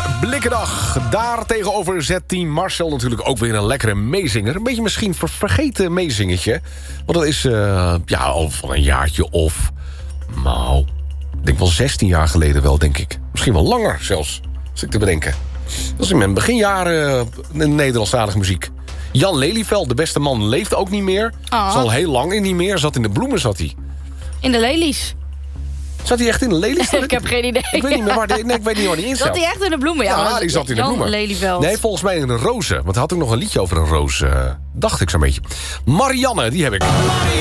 Blikkendag. Daar tegenover zet team Marcel natuurlijk ook weer een lekkere meezinger. Een beetje misschien vergeten meezingertje. Want dat is al van een jaartje of... Nou, ik denk wel 16 jaar geleden wel, denk ik. Misschien wel langer zelfs, als ik te bedenken. Dat is in mijn beginjaren Nederlandstalige muziek. Jan Lelyveld, de beste man, leeft ook niet meer. Is al heel lang niet meer. Zat in de bloemen, zat hij. In de lelies. Zat hij echt in de lelies? Ik heb geen idee. Ik weet niet meer waar ik weet niet waar die in zat. Zat hij echt in de bloemen? Ja, die zat in de bloemen. Jan Lelyveld. Nee, volgens mij in een roze. Want hij had ook nog een liedje over een roos. Dacht ik zo'n beetje. Marianne, die heb ik.